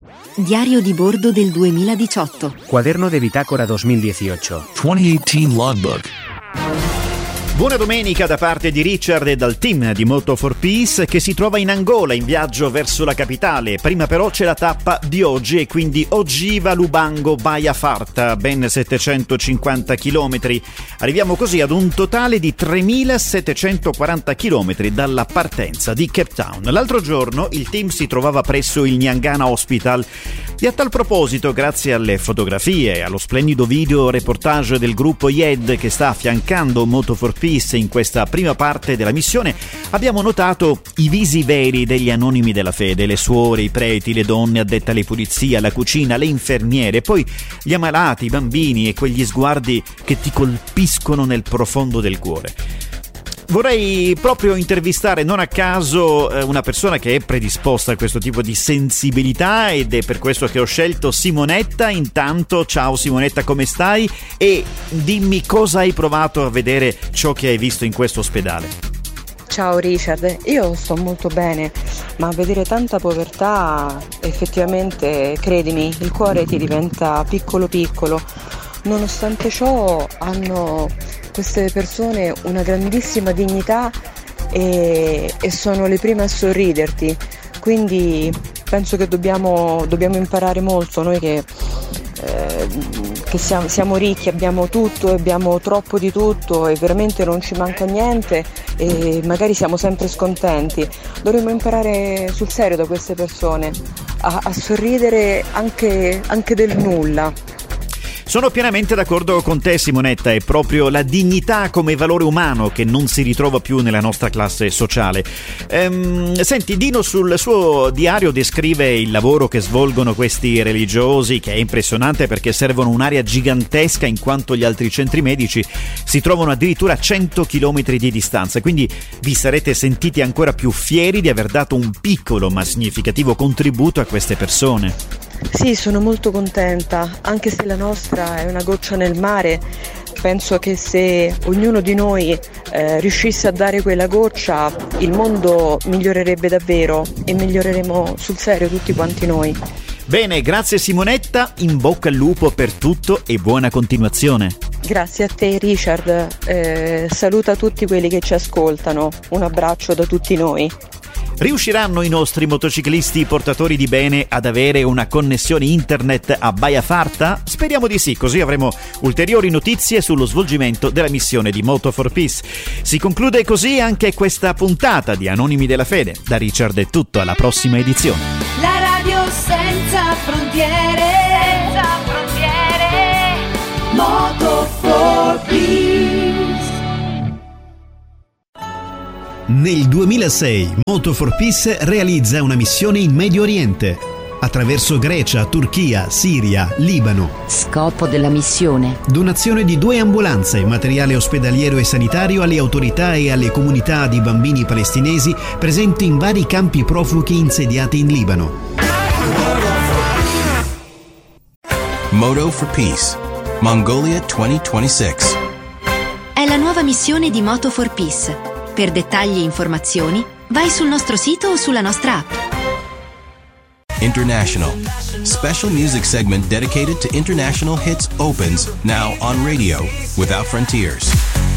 Diario di bordo del 2018. Cuaderno de bitácora 2018. 2018 Logbook. Buona domenica da parte di Richard e dal team di Moto4Peace che si trova in Angola in viaggio verso la capitale. Prima però c'è la tappa di oggi e quindi Ogiva Lubango Baia Farta, ben 750 km. Arriviamo così ad un totale di 3.740 km dalla partenza di Cape Town. L'altro giorno il team si trovava presso il Nyangana Hospital e a tal proposito, grazie alle fotografie e allo splendido video reportage del gruppo IED che sta affiancando Moto4Peace in questa prima parte della missione, abbiamo notato i visi veri degli anonimi della fede, le suore, i preti, le donne addette alle pulizie, alla cucina, le infermiere, poi gli ammalati, i bambini e quegli sguardi che ti colpiscono nel profondo del cuore. Vorrei proprio intervistare non a caso una persona che è predisposta a questo tipo di sensibilità ed è per questo che ho scelto Simonetta. Intanto, ciao Simonetta, come stai? E dimmi cosa hai provato a vedere ciò che hai visto in questo ospedale. Ciao Richard, io sto molto bene, ma vedere tanta povertà effettivamente, credimi, il cuore ti diventa piccolo piccolo. Nonostante ciò hanno queste persone una grandissima dignità e sono le prime a sorriderti, quindi penso che dobbiamo imparare molto noi che siamo ricchi, abbiamo tutto, abbiamo troppo di tutto e veramente non ci manca niente e magari siamo sempre scontenti. Dovremmo imparare sul serio da queste persone a sorridere anche del nulla. Sono pienamente d'accordo con te Simonetta, è proprio la dignità come valore umano che non si ritrova più nella nostra classe sociale. Senti, Dino sul suo diario descrive il lavoro che svolgono questi religiosi, che è impressionante perché servono un'area gigantesca in quanto gli altri centri medici si trovano addirittura a 100 km di distanza, quindi vi sarete sentiti ancora più fieri di aver dato un piccolo ma significativo contributo a queste persone. Sì, sono molto contenta, anche se la nostra è una goccia nel mare. Penso che se ognuno di noi riuscisse a dare quella goccia, il mondo migliorerebbe davvero e miglioreremo sul serio tutti quanti noi. Bene, grazie Simonetta, in bocca al lupo per tutto e buona continuazione. Grazie a te Richard, saluta tutti quelli che ci ascoltano, un abbraccio da tutti noi. Riusciranno i nostri motociclisti portatori di bene ad avere una connessione internet a Baia Farta? Speriamo di sì, così avremo ulteriori notizie sullo svolgimento della missione di Moto4Peace. Si conclude così anche questa puntata di Anonimi della Fede. Da Richard è tutto, alla prossima edizione. La radio senza frontiere, Moto4Peace. Nel 2006 Moto4Peace realizza una missione in Medio Oriente, attraverso Grecia, Turchia, Siria, Libano. Scopo della missione: Donazione di 2 ambulanze, materiale ospedaliero e sanitario alle autorità e alle comunità di bambini palestinesi presenti in vari campi profughi insediati in Libano. Moto4Peace, Mongolia 2026. è la nuova missione di Moto4Peace. Per dettagli e informazioni, vai sul nostro sito o sulla nostra app. International. Special music segment dedicated to international hits opens now on radio without frontiers.